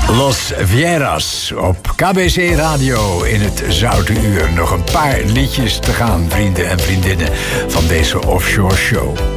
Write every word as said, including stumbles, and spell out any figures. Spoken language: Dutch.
Los Vieiras op K B C Radio in het Zoute Uur. Nog een paar liedjes te gaan, vrienden en vriendinnen van deze offshore show.